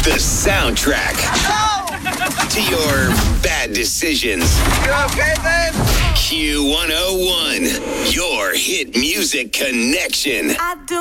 The soundtrack to your bad decisions. You okay, babe? Q101, your hit music connection.